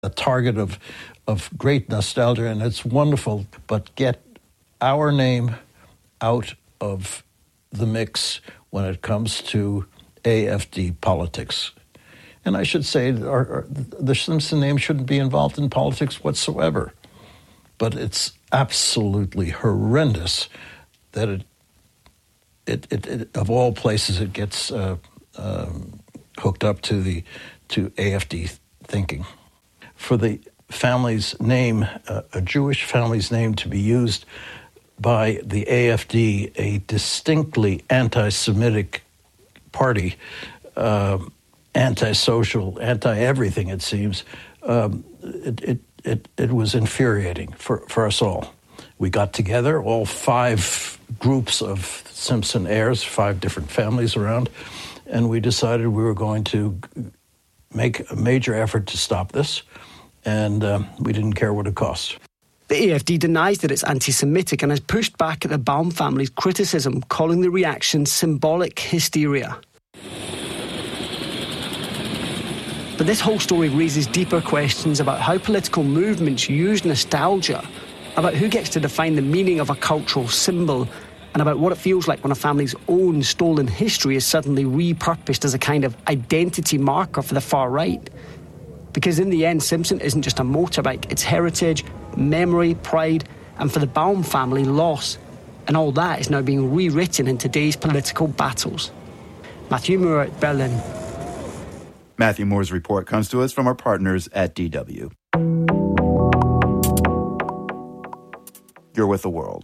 a target of great nostalgia, and it's wonderful, but get our name out of the mix when it comes to AFD politics. And I should say the Simpson name shouldn't be involved in politics whatsoever. But it's absolutely horrendous that it of all places it gets hooked up to AFD thinking. For the family's name, a Jewish family's name, to be used by the AFD, a distinctly anti-Semitic party, anti-social, anti-everything, it seems, it was infuriating for us all. We got together, all 5 groups of Simpson heirs, 5 different families around, and we decided we were going to make a major effort to stop this, and we didn't care what it cost. The AFD denies that it's anti-Semitic and has pushed back at the Baum family's criticism, calling the reaction symbolic hysteria. But this whole story raises deeper questions about how political movements use nostalgia, about who gets to define the meaning of a cultural symbol, and about what it feels like when a family's own stolen history is suddenly repurposed as a kind of identity marker for the far right. Because in the end, Simpson isn't just a motorbike, it's heritage, memory, pride, and for the Baum family, loss. And all that is now being rewritten in today's political battles. Matthew Moore at Berlin. Matthew Moore's report comes to us from our partners at DW. You're with The World.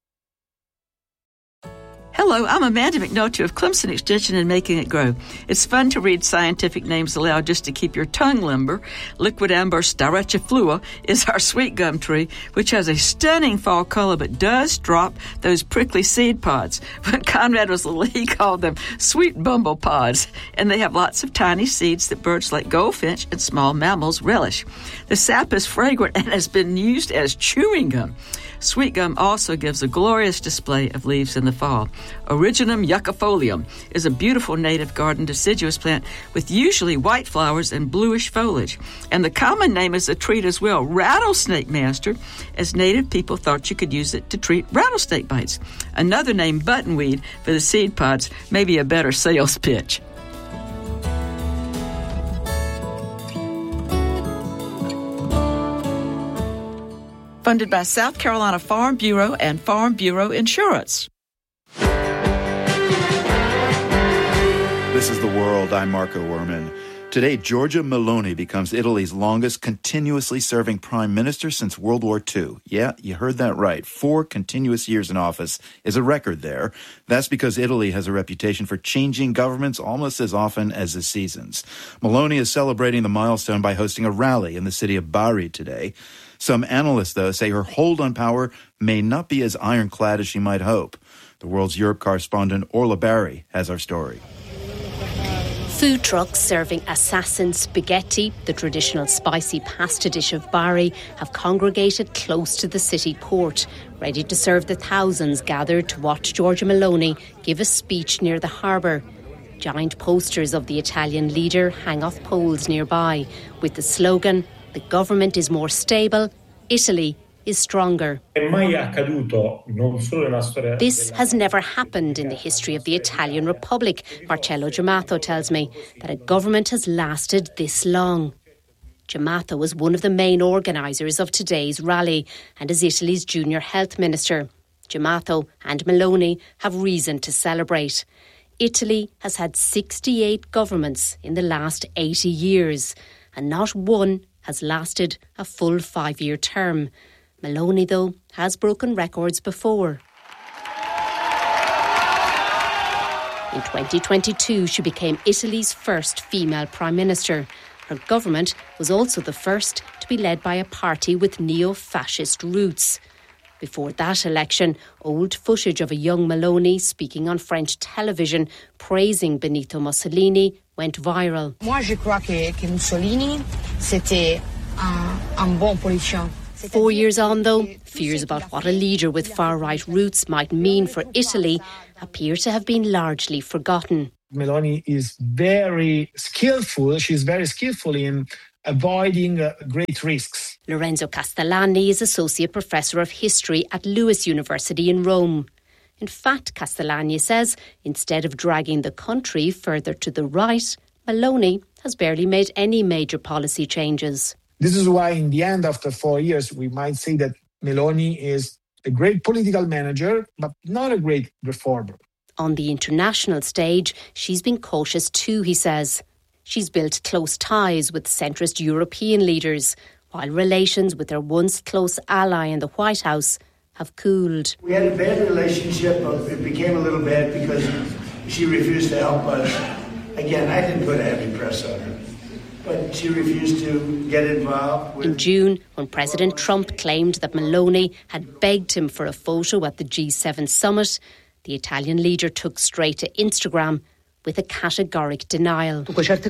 Hello, I'm Amanda McNulty of Clemson Extension and Making It Grow. It's fun to read scientific names aloud just to keep your tongue limber. Liquid amber styraciflua is our sweet gum tree, which has a stunning fall color but does drop those prickly seed pods. When Conrad was little, he called them sweet bumble pods, and they have lots of tiny seeds that birds like goldfinch and small mammals relish. The sap is fragrant and has been used as chewing gum. Sweet gum also gives a glorious display of leaves in the fall. Originum yuccifolium is a beautiful native garden deciduous plant with usually white flowers and bluish foliage. And the common name is a treat as well, rattlesnake master, as native people thought you could use it to treat rattlesnake bites. Another name, buttonweed, for the seed pods, may be a better sales pitch. Funded by South Carolina Farm Bureau and Farm Bureau Insurance. This is The World. I'm Marco Werman. Today, Giorgia Meloni becomes Italy's longest continuously serving prime minister since World War II. Yeah, you heard that right. 4 continuous years in office is a record there. That's because Italy has a reputation for changing governments almost as often as the seasons. Meloni is celebrating the milestone by hosting a rally in the city of Bari today. Some analysts, though, say her hold on power may not be as ironclad as she might hope. The World's Europe correspondent Orla Barry has our story. Food trucks serving assassin spaghetti, the traditional spicy pasta dish of Bari, have congregated close to the city port, ready to serve the thousands gathered to watch Giorgia Meloni give a speech near the harbour. Giant posters of the Italian leader hang off poles nearby, with the slogan, "The government is more stable, Italy is stronger." This has never happened in the history of the Italian Republic, Marcello Giammato tells me, that a government has lasted this long. Giammato was one of the main organisers of today's rally and is Italy's junior health minister. Giammato and Meloni have reason to celebrate. Italy has had 68 governments in the last 80 years, and not one has lasted a full 5-year term. Meloni, though, has broken records before. In 2022, she became Italy's first female prime minister. Her government was also the first to be led by a party with neo-fascist roots. Before that election, old footage of a young Meloni speaking on French television praising Benito Mussolini went viral. Moi, je crois que Mussolini, c'était un bon politicien. 4 years on, though, fears about what a leader with far-right roots might mean for Italy appear to have been largely forgotten. Meloni is very skillful. She's very skillful in avoiding great risks. Lorenzo Castellani is Associate Professor of History at Lewis University in Rome. In fact, Castellani says, instead of dragging the country further to the right, Meloni has barely made any major policy changes. This is why, in the end, after 4 years, we might say that Meloni is a great political manager, but not a great reformer. On the international stage, she's been cautious too, he says. She's built close ties with centrist European leaders, while relations with her once close ally in the White House have cooled. We had a bad relationship, but it became a little bad because she refused to help us. Again, I didn't put heavy press on her, but she refused to get involved. In June, when President Trump claimed that Meloni had begged him for a photo at the G7 summit, the Italian leader took straight to Instagram with a categoric denial.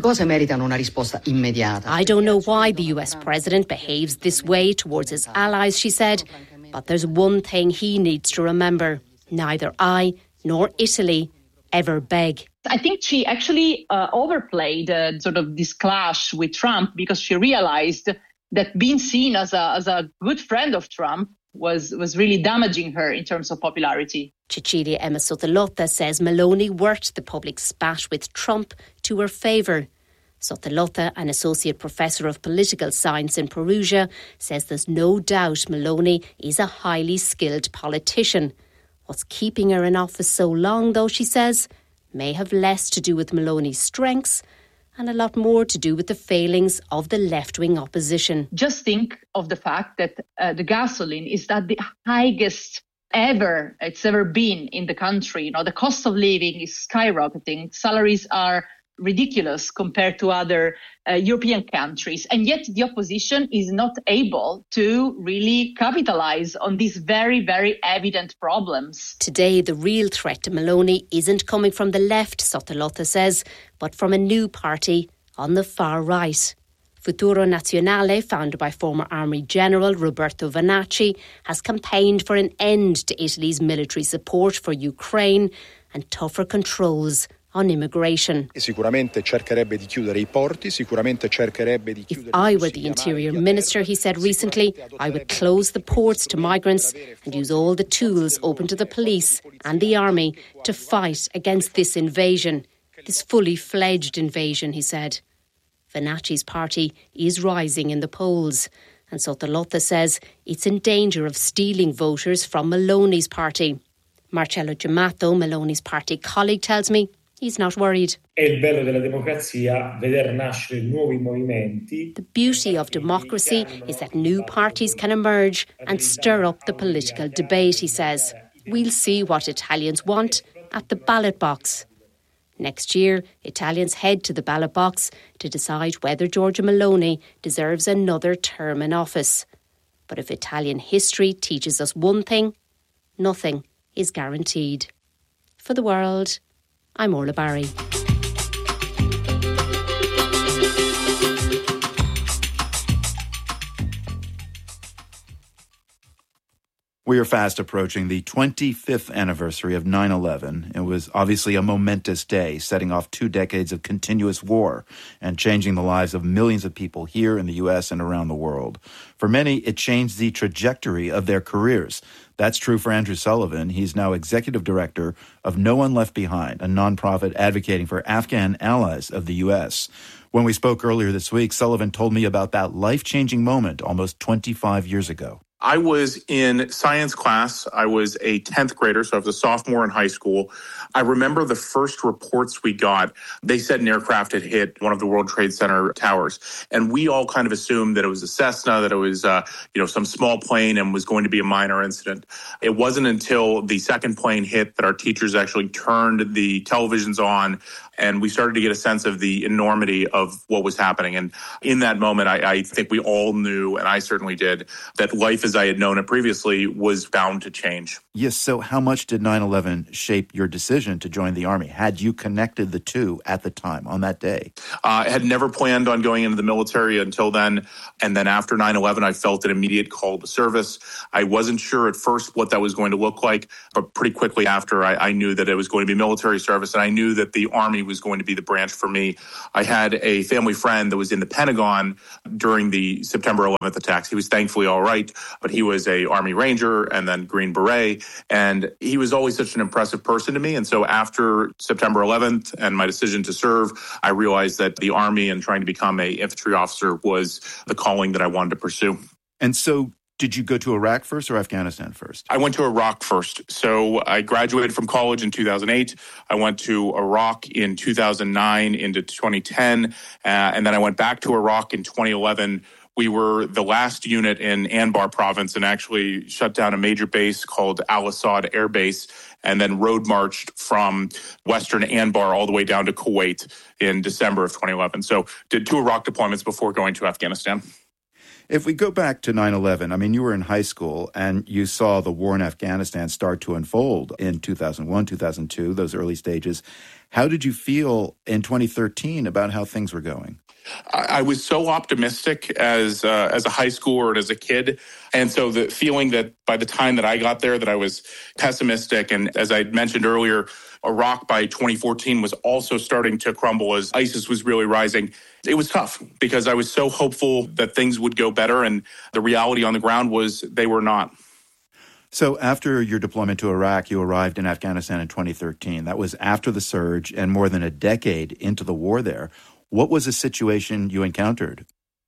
I don't know why the US president behaves this way towards his allies, she said, but there's one thing he needs to remember. Neither I nor Italy ever beg. I think she actually overplayed sort of this clash with Trump because she realized that being seen as a good friend of Trump was really damaging her in terms of popularity. Cecilia Emma Sottolotta says Meloni worked the public spat with Trump to her favour. Sottolotta, an associate professor of political science in Perugia, says there's no doubt Meloni is a highly skilled politician. What's keeping her in office so long, though, she says, may have less to do with Meloni's strengths and a lot more to do with the failings of the left-wing opposition. Just think of the fact that the gasoline is at the highest it's ever been in the country. You know, the cost of living is skyrocketing. Salaries are ridiculous compared to other European countries. And yet the opposition is not able to really capitalize on these very, very evident problems. Today, the real threat to Meloni isn't coming from the left, Sottolotta says, but from a new party on the far right. Futuro Nazionale, founded by former Army General Roberto Vannacci, has campaigned for an end to Italy's military support for Ukraine and tougher controls on immigration. If I were the Interior Minister, he said recently, I would close the ports to migrants and use all the tools open to the police and the army to fight against this invasion, this fully fledged invasion, he said. Vannacci's party is rising in the polls, and Sottolotta says it's in danger of stealing voters from Meloni's party. Marcello Gemmato, Meloni's party colleague, tells me he's not worried. The beauty of democracy is that new parties can emerge and stir up the political debate, he says. We'll see what Italians want at the ballot box. Next year, Italians head to the ballot box to decide whether Giorgia Meloni deserves another term in office. But if Italian history teaches us one thing, nothing is guaranteed. For The World, I'm Orla Barry. We are fast approaching the 25th anniversary of 9/11. It was obviously a momentous day, setting off 2 decades of continuous war and changing the lives of millions of people here in the U.S. and around the world. For many, it changed the trajectory of their careers. That's true for Andrew Sullivan. He's now executive director of No One Left Behind, a nonprofit advocating for Afghan allies of the U.S. When we spoke earlier this week, Sullivan told me about that life-changing moment almost 25 years ago. I was in science class. I was a 10th grader, so I was a sophomore in high school. I remember the first reports we got. They said an aircraft had hit one of the World Trade Center towers. And we all kind of assumed that it was a Cessna, that it was some small plane and was going to be a minor incident. It wasn't until the second plane hit that our teachers actually turned the televisions on, and we started to get a sense of the enormity of what was happening. And in that moment, I think we all knew, and I certainly did, that life is I had known it previously was bound to change. Yes, so how much did 9/11 shape your decision to join the Army? Had you connected the two at the time, on that day? I had never planned on going into the military until then. And then after 9/11, I felt an immediate call to service. I wasn't sure at first what that was going to look like, but pretty quickly after, I knew that it was going to be military service, and I knew that the Army was going to be the branch for me. I had a family friend that was in the Pentagon during the September 11th attacks. He was thankfully all right, but he was a Army Ranger and then Green Beret, and he was always such an impressive person to me. And so after September 11th and my decision to serve, I realized that the Army and trying to become an infantry officer was the calling that I wanted to pursue. And so did you go to Iraq first or Afghanistan first? I went to Iraq first. So I graduated from college in 2008. I went to Iraq in 2009 into 2010. And then I went back to Iraq in 2011. We were the last unit in Anbar province and actually shut down a major base called Al-Assad Air Base, and then road marched from western Anbar all the way down to Kuwait in December of 2011. So did 2 Iraq deployments before going to Afghanistan. If we go back to 9/11, I mean, you were in high school and you saw the war in Afghanistan start to unfold in 2001, 2002, those early stages. How did you feel in 2013 about how things were going? I was so optimistic as a high schooler and as a kid. And so the feeling that by the time that I got there that I was pessimistic. And as I mentioned earlier, Iraq by 2014 was also starting to crumble as ISIS was really rising. It was tough because I was so hopeful that things would go better. And the reality on the ground was they were not. So after your deployment to Iraq, you arrived in Afghanistan in 2013. That was after the surge and more than a decade into the war there. What was the situation you encountered?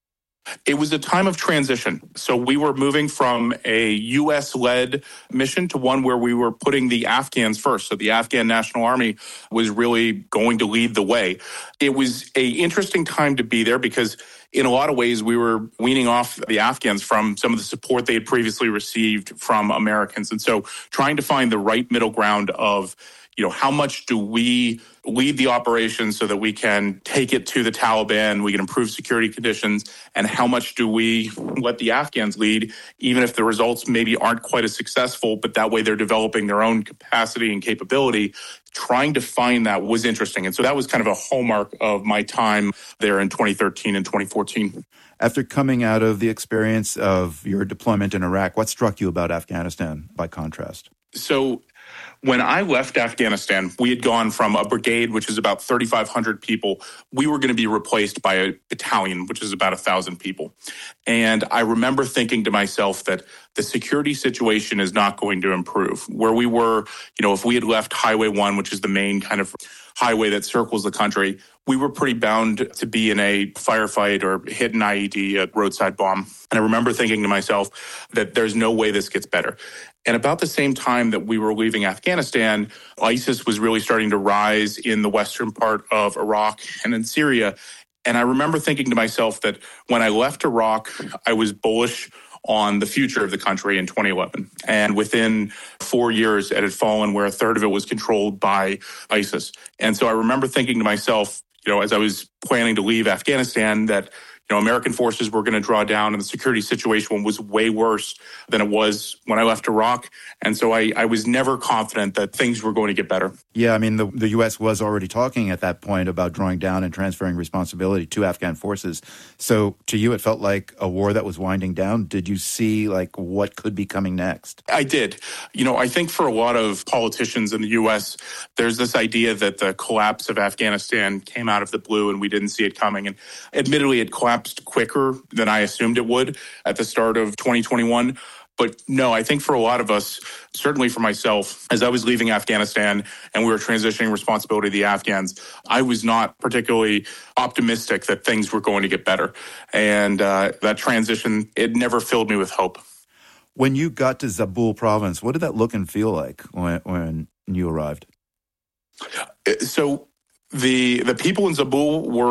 It was a time of transition. So we were moving from a U.S.-led mission to one where we were putting the Afghans first. So the Afghan National Army was really going to lead the way. It was an interesting time to be there because in a lot of ways we were weaning off the Afghans from some of the support they had previously received from Americans. And so trying to find the right middle ground of, how much do we lead the operation so that we can take it to the Taliban, we can improve security conditions, and how much do we let the Afghans lead, even if the results maybe aren't quite as successful, but that way they're developing their own capacity and capability. Trying to find that was interesting. And so that was kind of a hallmark of my time there in 2013 and 2014. After coming out of the experience of your deployment in Iraq, what struck you about Afghanistan by contrast? So when I left Afghanistan, we had gone from a brigade, which is about 3,500 people. We were going to be replaced by a battalion, which is about 1,000 people. And I remember thinking to myself that the security situation is not going to improve. Where we were, if we had left Highway 1, which is the main kind of highway that circles the country, we were pretty bound to be in a firefight or hit an IED, a roadside bomb. And I remember thinking to myself that there's no way this gets better. And about the same time that we were leaving Afghanistan, ISIS was really starting to rise in the western part of Iraq and in Syria. And I remember thinking to myself that when I left Iraq, I was bullish on the future of the country in 2011. And within 4 years, it had fallen where a third of it was controlled by ISIS. And so I remember thinking to myself, as I was planning to leave Afghanistan, that American forces were going to draw down and the security situation was way worse than it was when I left Iraq. And so I was never confident that things were going to get better. Yeah, I mean, the U.S. was already talking at that point about drawing down and transferring responsibility to Afghan forces. So to you, it felt like a war that was winding down. Did you see what could be coming next? I did. I think for a lot of politicians in the U.S., there's this idea that the collapse of Afghanistan came out of the blue and we didn't see it coming. And admittedly, it collapsed quicker than I assumed it would at the start of 2021. But no, I think for a lot of us, certainly for myself, as I was leaving Afghanistan and we were transitioning responsibility to the Afghans, I was not particularly optimistic that things were going to get better. And that transition, it never filled me with hope. When you got to Zabul province, what did that look and feel like when you arrived? So the people in Zabul were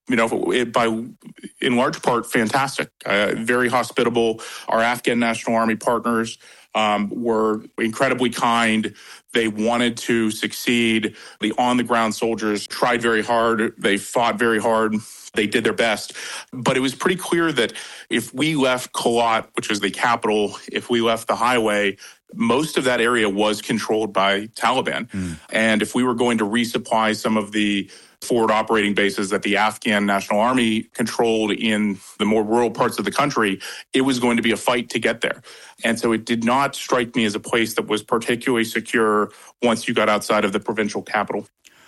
in large part, fantastic. Very hospitable. Our Afghan National Army partners were incredibly kind. They wanted to succeed. The on-the-ground soldiers tried very hard. They fought very hard. They did their best. But it was pretty clear that if we left Kalat, which is the capital, if we left the highway, most of that area was controlled by Taliban. And if we were going to resupply some of the forward operating bases that the Afghan National Army controlled in the more rural parts of the country, it was going to be a fight to get there. And so it did not strike me as a place that was particularly secure once you got outside of the provincial capital.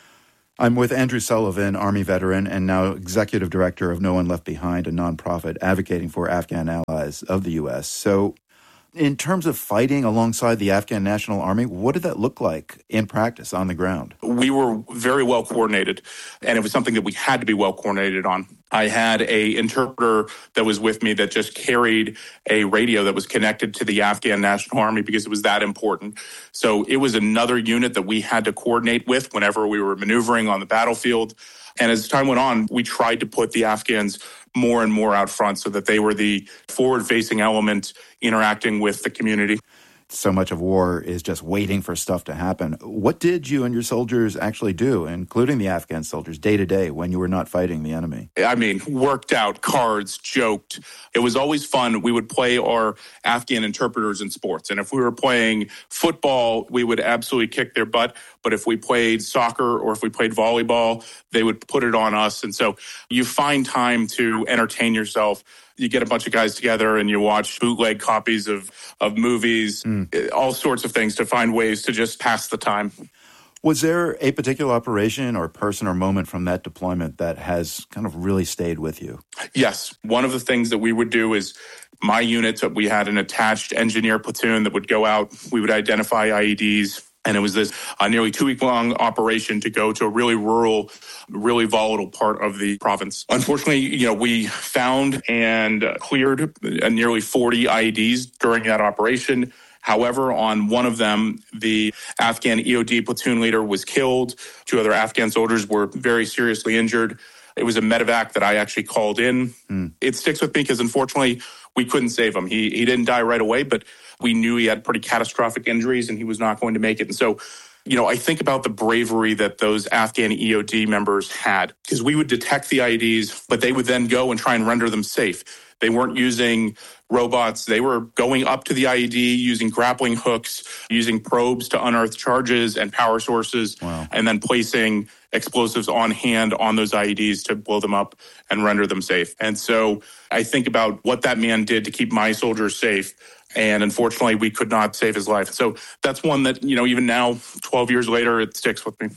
I'm with Andrew Sullivan, Army veteran and now Executive Director of No One Left Behind, a nonprofit advocating for Afghan allies of the U.S. So in terms of fighting alongside the Afghan National Army, what did that look like in practice on the ground? We were very well coordinated, and it was something that we had to be well coordinated on. I had an interpreter that was with me that just carried a radio that was connected to the Afghan National Army because it was that important. So it was another unit that we had to coordinate with whenever we were maneuvering on the battlefield. And as time went on, we tried to put the Afghans more and more out front so that they were the forward-facing element interacting with the community. So much of war is just waiting for stuff to happen. What did you and your soldiers actually do, including the Afghan soldiers, day to day when you were not fighting the enemy? Worked out, cards, joked. It was always fun. We would play our Afghan interpreters in sports. And if we were playing football, we would absolutely kick their butt. But if we played soccer or if we played volleyball, they would put it on us. And so you find time to entertain yourself. You get a bunch of guys together and you watch bootleg copies of movies, all sorts of things to find ways to just pass the time. Was there a particular operation or person or moment from that deployment that has kind of really stayed with you? Yes. One of the things that we would do is my unit, we had an attached engineer platoon that would go out. We would identify IEDs. And it was this nearly 2-week-long operation to go to a really rural, really volatile part of the province. Unfortunately, we found and cleared nearly 40 IEDs during that operation. However, on one of them, the Afghan EOD platoon leader was killed. 2 other Afghan soldiers were very seriously injured. It was a medevac that I actually called in. It sticks with me because, unfortunately, we couldn't save him. He didn't die right away, but we knew he had pretty catastrophic injuries and he was not going to make it. And so, I think about the bravery that those Afghan EOD members had, because we would detect the IEDs, but they would then go and try and render them safe. They weren't using robots. They were going up to the IED using grappling hooks, using probes to unearth charges and power sources, and then placing explosives on hand on those IEDs to blow them up and render them safe. And so I think about what that man did to keep my soldiers safe. And unfortunately, we could not save his life. So that's one that, even now, 12 years later, it sticks with me.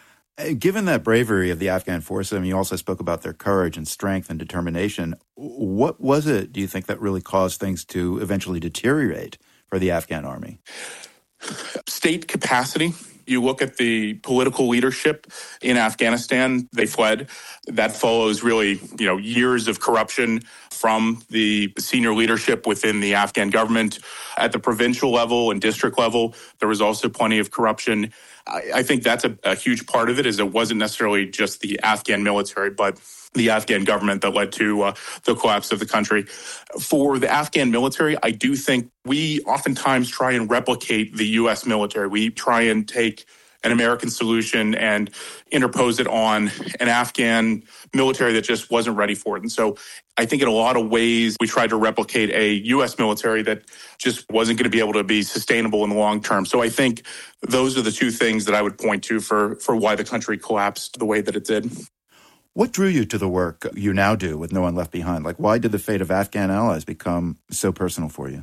Given that bravery of the Afghan forces, you also spoke about their courage and strength and determination. What was it, do you think, that really caused things to eventually deteriorate for the Afghan army? State capacity. You look at the political leadership in Afghanistan, they fled. That follows really, years of corruption from the senior leadership within the Afghan government. At the provincial level and district level, there was also plenty of corruption. I think that's a huge part of it, is it wasn't necessarily just the Afghan military, but the Afghan government that led to the collapse of the country. For the Afghan military, I do think we oftentimes try and replicate the U.S. military. We try and take an American solution and interpose it on an Afghan military that just wasn't ready for it. And so I think in a lot of ways, we tried to replicate a U.S. military that just wasn't going to be able to be sustainable in the long term. So I think those are the 2 things that I would point to for why the country collapsed the way that it did. What drew you to the work you now do with No One Left Behind? Why did the fate of Afghan allies become so personal for you?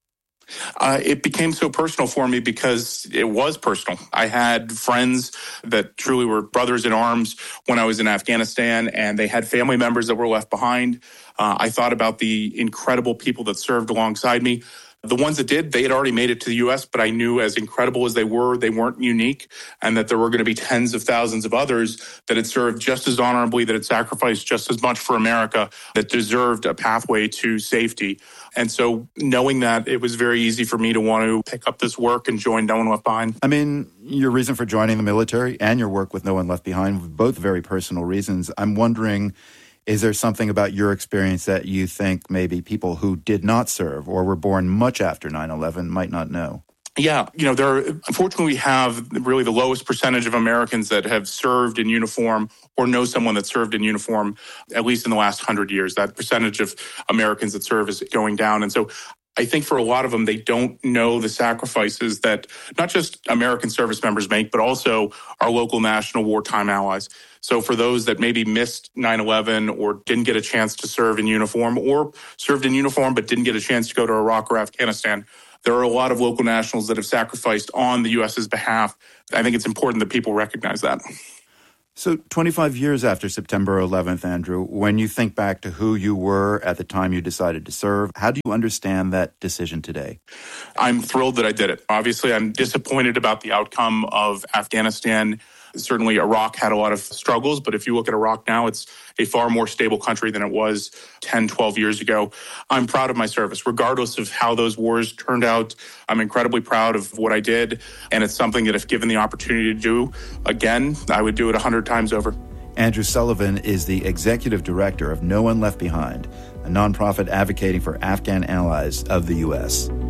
It became so personal for me because it was personal. I had friends that truly were brothers in arms when I was in Afghanistan, and they had family members that were left behind. I thought about the incredible people that served alongside me. The ones that did, they had already made it to the U.S., but I knew as incredible as they weren't unique, and that there were going to be tens of thousands of others that had served just as honorably, that had sacrificed just as much for America, that deserved a pathway to safety. And so knowing that, it was very easy for me to want to pick up this work and join No One Left Behind. Your reason for joining the military and your work with No One Left Behind, both very personal reasons. I'm wondering Is there something about your experience that you think maybe people who did not serve or were born much after 9/11 might not know? Yeah, unfortunately, we have really the lowest percentage of Americans that have served in uniform or know someone that served in uniform, at least in the last 100 years. That percentage of Americans that serve is going down. And so I think for a lot of them, they don't know the sacrifices that not just American service members make, but also our local national wartime allies. So for those that maybe missed 9/11 or didn't get a chance to serve in uniform or served in uniform but didn't get a chance to go to Iraq or Afghanistan, there are a lot of local nationals that have sacrificed on the U.S.'s behalf. I think it's important that people recognize that. So 25 years after September 11th, Andrew, when you think back to who you were at the time you decided to serve, how do you understand that decision today? I'm thrilled that I did it. Obviously, I'm disappointed about the outcome of Afghanistan. Certainly, Iraq had a lot of struggles, but if you look at Iraq now, it's a far more stable country than it was 10, 12 years ago. I'm proud of my service, regardless of how those wars turned out. I'm incredibly proud of what I did, and it's something that if given the opportunity to do again, I would do it 100 times over. Andrew Sullivan is the executive director of No One Left Behind, a nonprofit advocating for Afghan allies of the U.S.